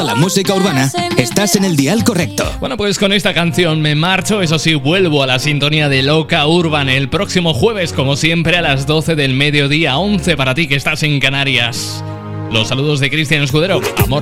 La música urbana, estás en el dial correcto. Bueno, pues con esta canción me marcho, eso sí, vuelvo a la sintonía de Loca Urban el próximo jueves, como siempre, a las 12 del mediodía, 11 para ti que estás en Canarias. Los saludos de Cristian Escudero, amor.